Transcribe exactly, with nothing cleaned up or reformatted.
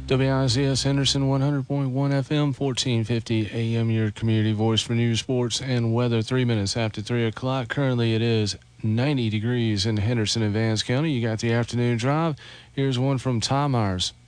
W I Z S Henderson one hundred point one F M, fourteen fifty A M, your community voice for news, sports, and weather. Three minutes after three o'clock. Currently it is ninety degrees in Henderson and Vance County. You got the afternoon drive. Here's one from Tom Myers.